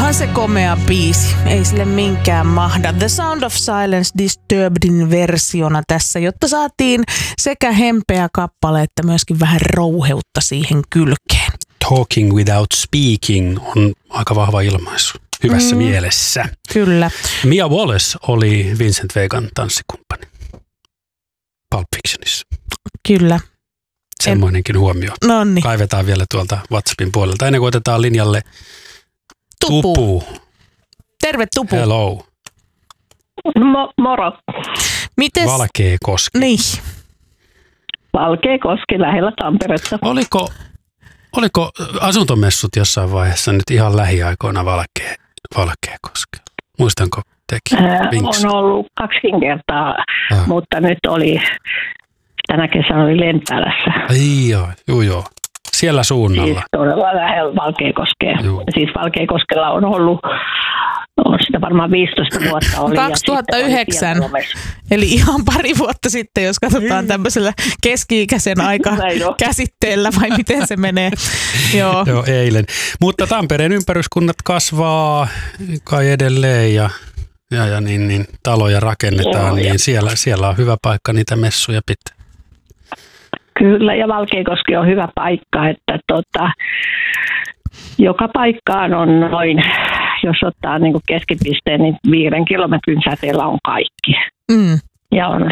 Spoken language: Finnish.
Onhan se komea biisi, ei sille minkään mahda. The Sound of Silence Disturbedin versiona tässä, jotta saatiin sekä hempeä kappale että myöskin vähän rouheutta siihen kylkeen. Talking without speaking on aika vahva ilmaisu. Hyvässä mielessä. Kyllä. Mia Wallace oli Vincent Vegan tanssikumppani Pulp Fictionissa. Kyllä. Semmoinenkin huomio. Nonni. Kaivetaan vielä tuolta WhatsAppin puolelta. Ennen kuin otetaan linjalle Tupu. Terve Tupu. Hello. Moro. Mites? Valkeakoski. Niin. Valkeakoski lähellä Tamperetta. Oliko asuntomessut jossain vaiheessa nyt ihan lähiaikoina Valkeakoskella? Muistanko teki? On ollut 2 kertaa, mutta nyt tänä kesänä oli Lempäälässä. Ai joo. Siellä suunnalla. Siis todella lähellä Valkeakoskea. Joo. Siis Valkeakoskella on ollut, sitä varmaan 15 vuotta oli. 2009, eli ihan pari vuotta sitten, jos katsotaan tämmöisellä keski-ikäisen aikakäsitteellä, vai miten se menee. Joo, eilen. Mutta Tampereen ympäryskunnat kasvaa kai edelleen ja niin, taloja rakennetaan, niin siellä on hyvä paikka niitä messuja pitää. Kyllä, ja Valkeakoski on hyvä paikka, että joka paikkaan on noin, jos ottaa niin kuin keskipisteen, niin 5 kilometrin säteellä on kaikki. Ja on